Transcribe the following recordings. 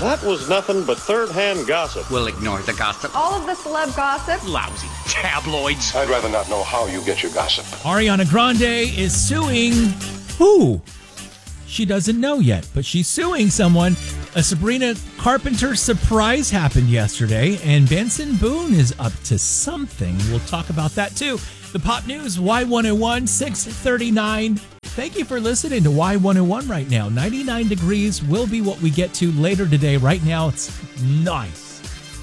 That was nothing but third-hand gossip. We'll ignore the gossip. All of the celeb gossip. Lousy tabloids. I'd rather not know how you get your gossip. Ariana Grande is suing who? She doesn't know yet, but she's suing someone. A Sabrina Carpenter surprise happened yesterday, and Benson Boone is up to something. We'll talk about that too. The Pop News, Y101, 639. Thank you for listening to Y101 right now. 99 degrees will be what we get to later today. Right now, it's nice.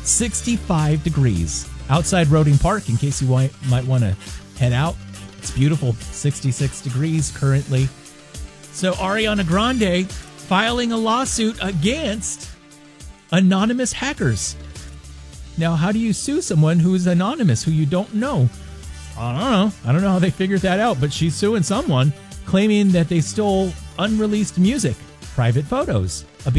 65 degrees outside Roding Park, in case you might want to head out. It's beautiful. 66 degrees currently. So Ariana Grande filing a lawsuit against anonymous hackers. Now, how do you sue someone who is anonymous, who you don't know? I don't know. I don't know how they figured that out, but she's suing someone, claiming that they stole unreleased music, private photos, lots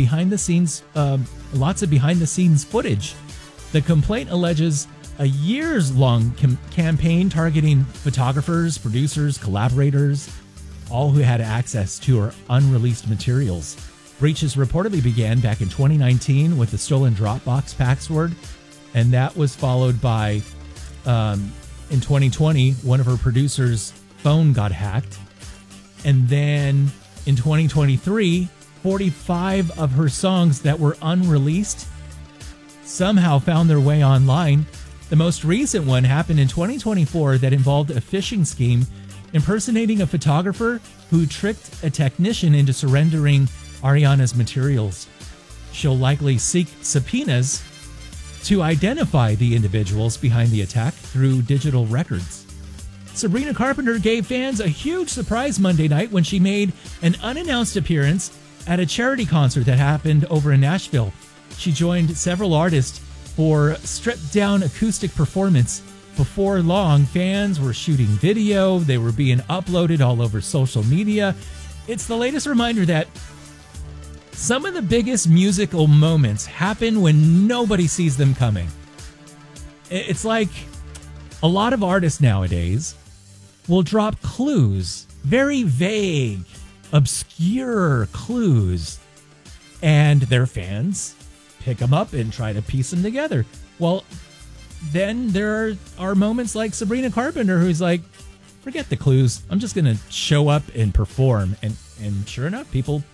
of behind-the-scenes footage. The complaint alleges a years-long campaign targeting photographers, producers, collaborators, all who had access to her unreleased materials. Breaches reportedly began back in 2019 with the stolen Dropbox password, and that was followed by, in 2020, one of her producers' phone got hacked. And then in 2023, 45 of her songs that were unreleased somehow found their way online. The most recent one happened in 2024 that involved a phishing scheme impersonating a photographer who tricked a technician into surrendering Ariana's materials. She'll likely seek subpoenas to identify the individuals behind the attack through digital records. Sabrina Carpenter gave fans a huge surprise Monday night when she made an unannounced appearance at a charity concert that happened over in Nashville. She joined several artists for stripped-down acoustic performance. Before long, fans were shooting video. They were being uploaded all over social media. It's the latest reminder that some of the biggest musical moments happen when nobody sees them coming. It's like a lot of artists nowadays will drop clues, very vague, obscure clues, and their fans pick them up and try to piece them together. Well, then there are moments like Sabrina Carpenter, who's like, forget the clues. I'm just going to show up and perform. And sure enough, people,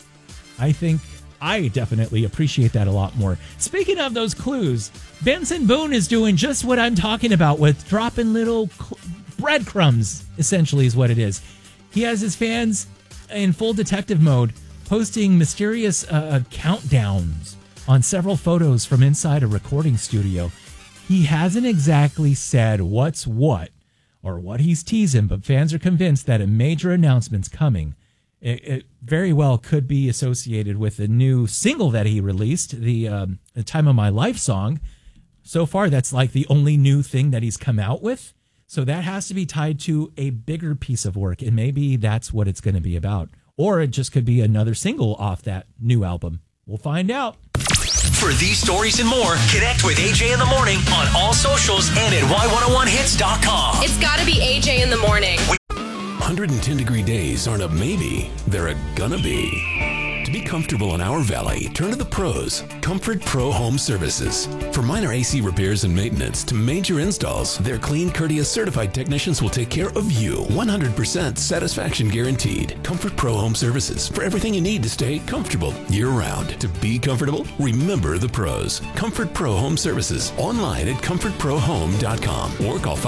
I definitely appreciate that a lot more. Speaking of those clues, Benson Boone is doing just what I'm talking about with dropping little breadcrumbs, essentially is what it is. He has his fans in full detective mode posting mysterious countdowns on several photos from inside a recording studio. He hasn't exactly said what's what or what he's teasing, but fans are convinced that a major announcement's coming. It very well could be associated with a new single that he released, the Time of My Life song. So far, that's like the only new thing that he's come out with. So that has to be tied to a bigger piece of work, and maybe that's what it's going to be about. Or it just could be another single off that new album. We'll find out. For these stories and more, connect with AJ in the Morning on all socials and at Y101hits.com. It's got to be AJ in the Morning. 110-degree days aren't a maybe, they're a gonna be. To be comfortable in our valley, turn to the pros, Comfort Pro Home Services. For minor AC repairs and maintenance to major installs, their clean, courteous, certified technicians will take care of you. 100% satisfaction guaranteed. Comfort Pro Home Services, for everything you need to stay comfortable year-round. To be comfortable, remember the pros. Comfort Pro Home Services, online at comfortprohome.com or call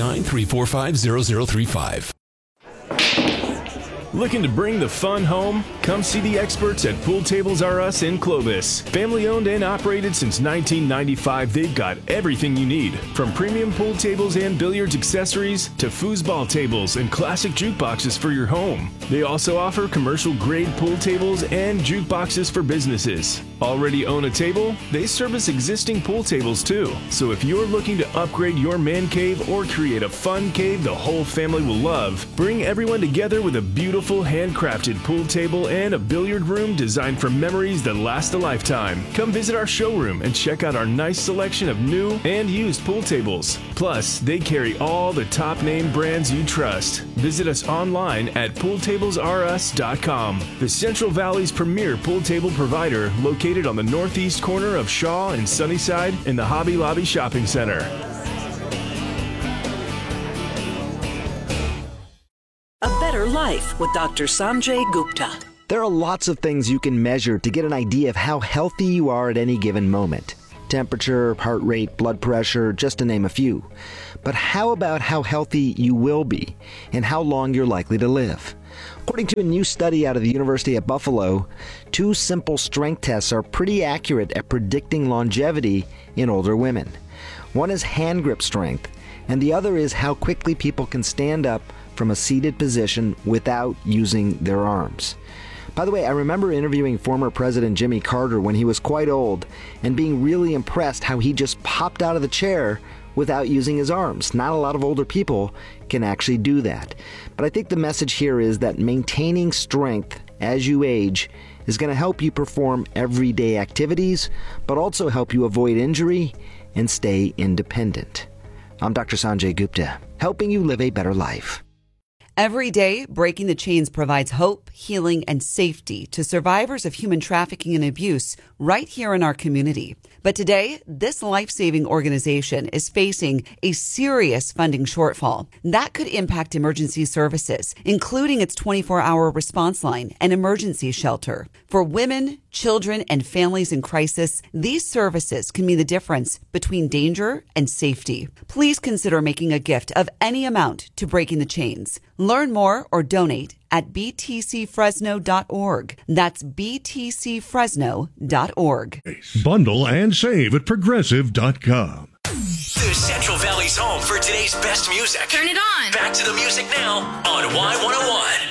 559-345-0035. Looking to bring the fun home? Come see the experts at Pool Tables R Us in Clovis. Family owned and operated since 1995, they've got everything you need. From premium pool tables and billiards accessories to foosball tables and classic jukeboxes for your home. They also offer commercial grade pool tables and jukeboxes for businesses. Already own a table? They service existing pool tables too. So if you're looking to upgrade your man cave or create a fun cave the whole family will love, bring everyone together with a beautiful beautiful handcrafted pool table and a billiard room designed for memories that last a lifetime. Come visit our showroom and check out our nice selection of new and used pool tables. Plus, they carry all the top name brands you trust. Visit us online at pooltablesrus.com, the Central Valley's premier pool table provider, located on the northeast corner of Shaw and Sunnyside in the Hobby Lobby Shopping Center. A Better Life with Dr. Sanjay Gupta. There are lots of things you can measure to get an idea of how healthy you are at any given moment. Temperature, heart rate, blood pressure, just to name a few. But how about how healthy you will be and how long you're likely to live? According to a new study out of the University at Buffalo, 2 simple strength tests are pretty accurate at predicting longevity in older women. One is hand grip strength, and the other is how quickly people can stand up from a seated position without using their arms. By the way, I remember interviewing former President Jimmy Carter when he was quite old and being really impressed how he just popped out of the chair without using his arms. Not a lot of older people can actually do that. But I think the message here is that maintaining strength as you age is going to help you perform everyday activities, but also help you avoid injury and stay independent. I'm Dr. Sanjay Gupta, helping you live a better life. Every day, Breaking the Chains provides hope, healing, and safety to survivors of human trafficking and abuse right here in our community. But today, this life-saving organization is facing a serious funding shortfall that could impact emergency services, including its 24-hour response line and emergency shelter. For women, children, and families in crisis, these services can mean the difference between danger and safety. Please consider making a gift of any amount to Breaking the Chains. Learn more or donate at btcfresno.org. That's btcfresno.org. Bundle and save at progressive.com. The Central Valley's home for today's best music. Turn it on. Back to the music now on Y101.